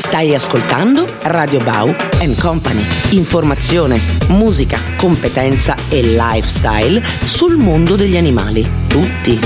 Stai ascoltando Radio Bau Company. Informazione, musica, competenza e lifestyle sul mondo degli animali. Tutti